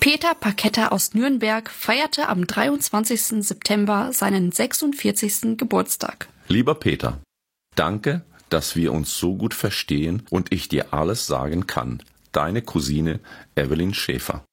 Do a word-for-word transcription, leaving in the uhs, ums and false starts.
Peter Paketta aus Nürnberg feierte am dreiundzwanzigsten September seinen sechsundvierzigsten Geburtstag. Lieber Peter, danke, dass wir uns so gut verstehen und ich dir alles sagen kann. Deine Cousine Evelyn Schäfer.